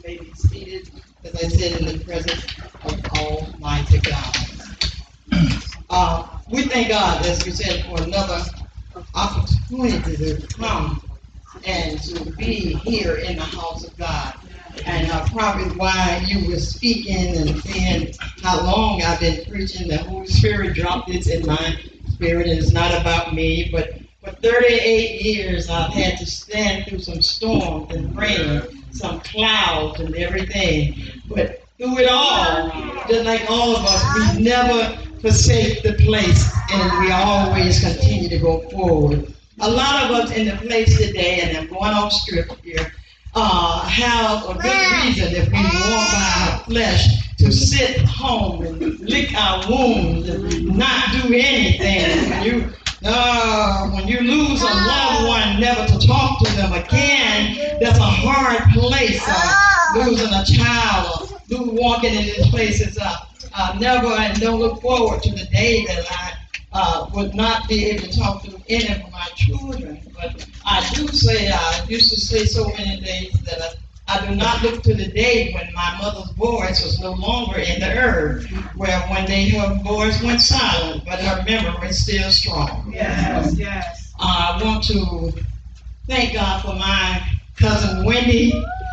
may be seated, as I said, in the presence of Almighty God. We thank God, as we said, for another opportunity to come and to be here in the house of God. And probably while you were speaking and saying how long I've been preaching, the Holy Spirit dropped this in my spirit, and it's not about me, but for 38 years I've had to stand through some storms and rain, some clouds and everything. But through it all, just like all of us, we never forsake the place, and we always continue to go forward. A lot of us in the place today, and I'm going off script here, have a good reason if we walk by our flesh to sit home and lick our wounds and not do anything. When you lose a loved one, never to talk to them again, that's a hard place. Losing a child or walking in these places, never and don't look forward to the day that I would not be able to talk to any of my children. But I used to say so many days that I do not look to the day when my mother's voice was no longer in the earth, where one day her voice went silent, but her memory is still strong. Yes, yes. I want to thank God for my cousin Wendy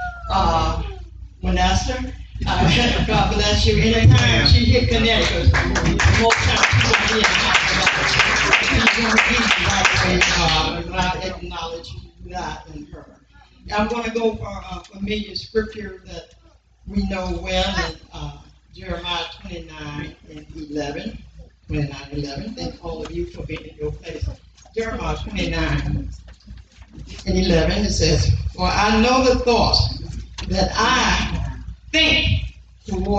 Manester. God bless you. Anytime she hit Connecticut, most times she's going to be in the house. She's going to be right away. I acknowledge that in her. I'm going to go for a familiar scripture that we know well in Jeremiah 29 and 11. 29:11. Thank all of you for being in your place. Jeremiah 29 and 11. It says, "For I know the thoughts that I think toward